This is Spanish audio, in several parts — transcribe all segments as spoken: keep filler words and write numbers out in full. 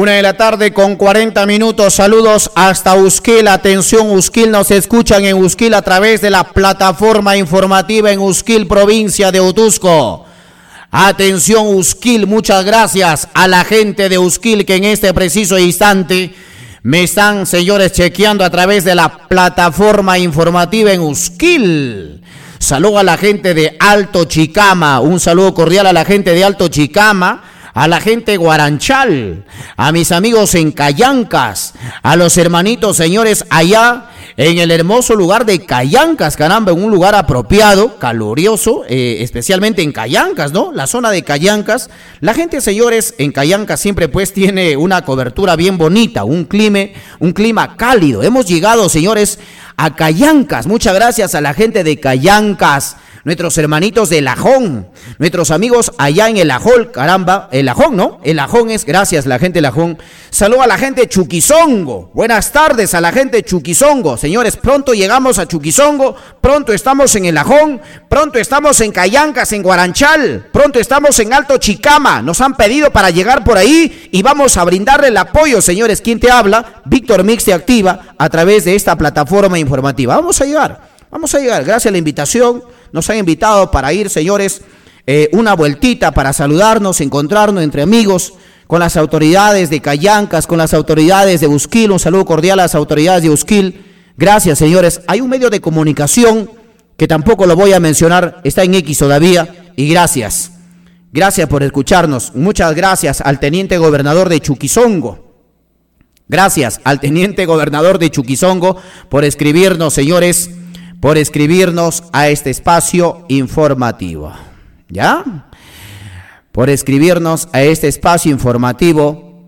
Una de la tarde con cuarenta minutos, saludos hasta Usquil, atención Usquil, nos escuchan en Usquil a través de la plataforma informativa en Usquil, provincia de Otuzco. Atención Usquil, muchas gracias a la gente de Usquil que en este preciso instante me están, señores, chequeando a través de la plataforma informativa en Usquil. Saludo a la gente de Alto Chicama, un saludo cordial a la gente de Alto Chicama, a la gente de Guaranchal, a mis amigos en Callancas, a los hermanitos, señores, allá en el hermoso lugar de Callancas, caramba, en un lugar apropiado, calurioso, eh, especialmente en Callancas, ¿no? La zona de Callancas. La gente, señores, en Callancas siempre pues tiene una cobertura bien bonita, un clima, un clima cálido. Hemos llegado, señores, a Callancas. Muchas gracias a la gente de Callancas, nuestros hermanitos de El Ajón, nuestros amigos allá en El Ajón, caramba, El Ajón, ¿no? El Ajón es, gracias la gente del Ajón. Saludo a la gente de Chuquizongo, buenas tardes a la gente de Chuquizongo, señores, pronto llegamos a Chuquizongo, pronto estamos en El Ajón, pronto estamos en Callancas, en Guaranchal, pronto estamos en Alto Chicama, nos han pedido para llegar por ahí y vamos a brindarle el apoyo, señores. ¿Quién te habla? Víctor Mix te activa a través de esta plataforma informativa. Vamos a llegar. Vamos a llegar, gracias a la invitación, nos han invitado para ir, señores, eh, una vueltita para saludarnos, encontrarnos entre amigos, con las autoridades de Callancas, con las autoridades de Usquil, un saludo cordial a las autoridades de Usquil. Gracias, señores. Hay un medio de comunicación que tampoco lo voy a mencionar, está en X todavía, y gracias. Gracias por escucharnos. Muchas gracias al teniente gobernador de Chuquizongo. Gracias al teniente gobernador de Chuquizongo por escribirnos, señores, por escribirnos a este espacio informativo, ¿ya? Por escribirnos a este espacio informativo,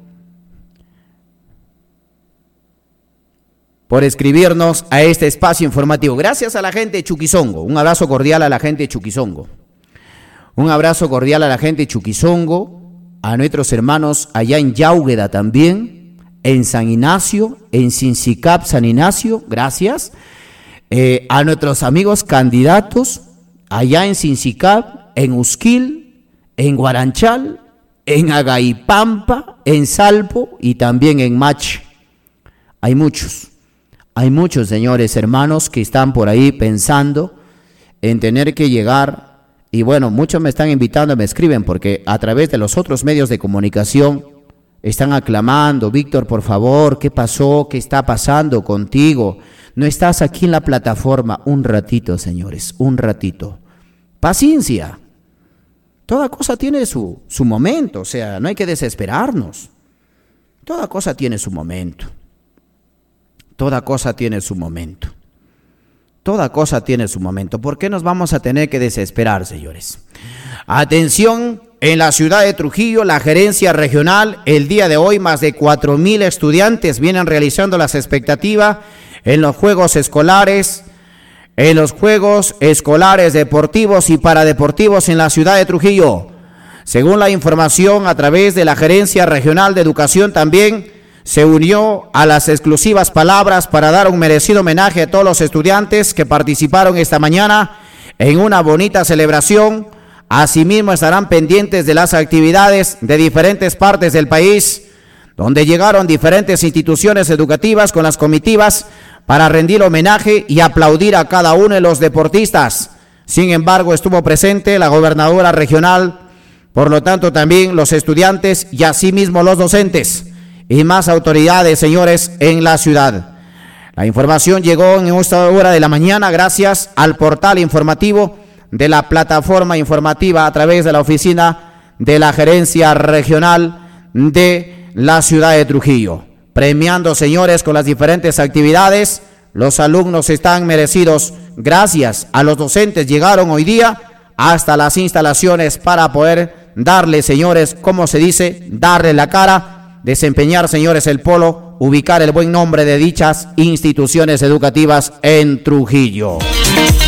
por escribirnos a este espacio informativo. Gracias a la gente de Chuquizongo, un abrazo cordial a la gente de Chuquizongo, un abrazo cordial a la gente de Chuquizongo, a nuestros hermanos allá en Yaugueda también, en San Ignacio, en Sincicap, San Ignacio, gracias. Eh, a nuestros amigos candidatos allá en Sincicap, en Usquil, en Guaranchal, en Agaipampa, en Salpo y también en Machi. Hay muchos, hay muchos, señores, hermanos que están por ahí pensando en tener que llegar, y bueno, muchos me están invitando, me escriben, porque a través de los otros medios de comunicación están aclamando: Víctor, por favor, ¿qué pasó? ¿Qué está pasando contigo? No estás aquí en la plataforma. Un ratito, señores, un ratito. Paciencia. Toda cosa tiene su, su momento, o sea, no hay que desesperarnos. Toda cosa tiene su momento. Toda cosa tiene su momento. Toda cosa tiene su momento. ¿Por qué nos vamos a tener que desesperar, señores? Atención, en la ciudad de Trujillo, la gerencia regional, el día de hoy, más de cuatro mil estudiantes vienen realizando las expectativas en los juegos escolares, en los juegos escolares deportivos y paradeportivos en la ciudad de Trujillo. Según la información a través de la Gerencia Regional de Educación, también se unió a las exclusivas palabras para dar un merecido homenaje a todos los estudiantes que participaron esta mañana en una bonita celebración. Asimismo estarán pendientes de las actividades de diferentes partes del país, donde llegaron diferentes instituciones educativas con las comitivas para rendir homenaje y aplaudir a cada uno de los deportistas. Sin embargo, estuvo presente la gobernadora regional, por lo tanto también los estudiantes y asimismo los docentes y más autoridades, señores, en la ciudad. La información llegó en esta hora de la mañana gracias al portal informativo de la plataforma informativa a través de la oficina de la Gerencia Regional de la ciudad de Trujillo. Premiando, señores, con las diferentes actividades. Los alumnos están merecidos. Gracias a los docentes llegaron hoy día hasta las instalaciones para poder darle, señores, ¿cómo se dice? Darle la cara, desempeñar, señores, el polo, ubicar el buen nombre de dichas instituciones educativas en Trujillo.